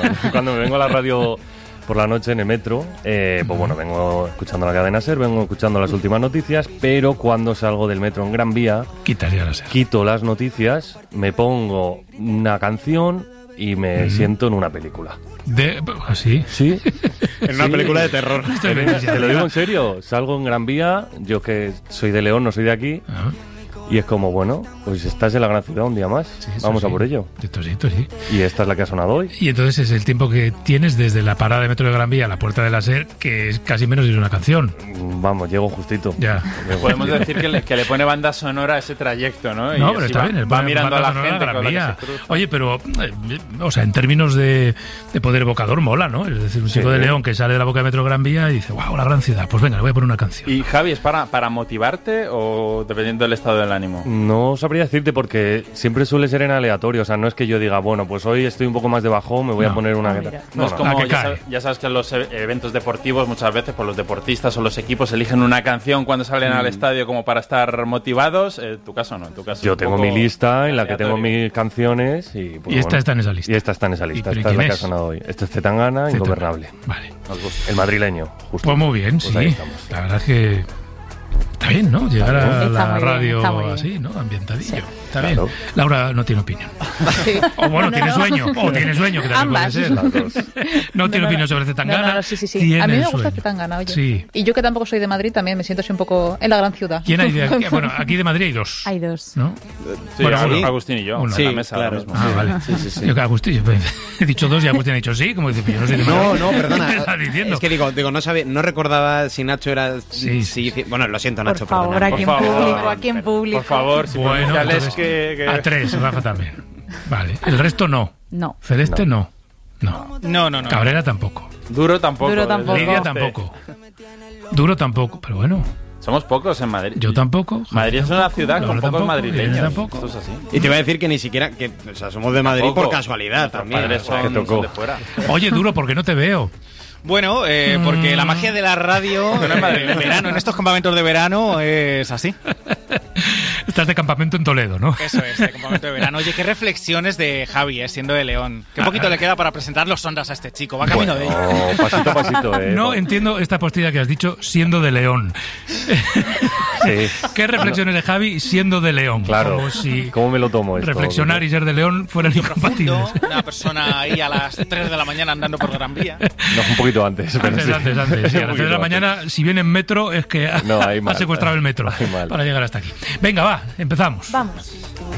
cuando me vengo a la radio por la noche en el metro, pues bueno, vengo escuchando la cadena SER, vengo escuchando las últimas noticias, pero cuando salgo del metro en Gran Vía, quito las noticias, me pongo una canción y me siento en una película. ¿Así? Sí. En una película de terror. Te lo digo en serio, salgo en Gran Vía, yo que soy de León, no soy de aquí. Y es como, bueno, pues estás en la gran ciudad un día más. Sí, vamos a por ello. Esto sí. Y esta es la que ha sonado hoy. Y entonces es el tiempo que tienes desde la parada de metro de Gran Vía a la puerta de la SER, que es casi menos de una canción. Vamos, llego justito. Ya. Podemos decir que le pone banda sonora a ese trayecto, ¿no? No, pero está bien. Va mirando a la gente con la que se cruza. Oye, pero, o sea, en términos de poder evocador, mola, ¿no? Es decir, un chico de León que sale de la boca de metro de Gran Vía y dice, wow, la gran ciudad. Pues venga, le voy a poner una canción. ¿Y Javi, es para motivarte o dependiendo del estado del ánimo? No sabría decirte porque siempre suele ser en aleatorio. O sea, no es que yo diga, bueno, pues hoy estoy un poco más de bajón, me voy a poner una... No, es como, ya sabes que en los eventos deportivos muchas veces pues los deportistas o los equipos eligen una canción cuando salen al estadio como para estar motivados. En tu caso no, en tu caso yo tengo mi lista en la que tengo mis canciones y... Pues, esta está en esa lista. Y esta está en esa lista. Esta es la que ha sonado hoy. Este es Zetangana, Ingobernable. Vale. El madrileño, justo. Pues muy bien, pues sí. La verdad es que... Está bien, ¿no? Llegar a la radio así, ¿no? Ambientadillo. Sí. Está bien. Laura no tiene opinión. Sí. O bueno, tiene sueño. O tiene sueño, que también puede ser. Las dos. No tiene opinión sobre Zetangana. No, sí. A mí me gusta Zetangana, oye. Sí. Y yo que tampoco soy de Madrid, también me siento así un poco en la gran ciudad. ¿Quién hay de aquí? Bueno, aquí de Madrid hay dos. Hay dos. ¿No? Sí, bueno, Agustín y yo. Uno. En la mesa ahora mismo. Ah, vale. Sí. Yo que Agustín, he dicho dos y Agustín ha dicho sí, como dice, yo no soy de Madrid. No, perdona. ¿Qué estás diciendo? Es que digo, no recordaba si Nacho era... Bueno, lo siento, Nacho, perdona. Aquí en público. Por favor, si entonces, que... A tres, Rafa también. Vale, el resto no. No. Celeste no. No. Cabrera tampoco. Duro tampoco. Lidia tampoco. Duro tampoco, pero bueno. Somos pocos en Madrid. Yo tampoco. Madrid es una ciudad con pocos madrileños. Tampoco. Esto es así. Y te iba a decir que ni siquiera... o sea, somos de Madrid por casualidad también. Son de fuera. Oye, Duro, ¿por qué no te veo? Bueno, porque la magia de la radio en verano, en estos campamentos de verano, es así. Estás de campamento en Toledo, ¿no? Eso es, de campamento de verano. Oye, qué reflexiones de Javi, siendo de León. Qué poquito le queda para presentar los sondas a este chico. Va camino de ello. Pasito a pasito, No entiendo esta postilla que has dicho, siendo de León. Sí. ¿Qué reflexiones de Javi siendo de León? Claro. Como si ¿Cómo me lo tomo esto? Reflexionar y ser de León fueran incompatibles. Una persona ahí a las 3 de la mañana andando por Gran Vía. No, un poquito antes. Antes. Sí, a las 3 de la mañana, si viene en metro, es que ha secuestrado el metro para llegar hasta aquí. Venga, va, empezamos. Vamos.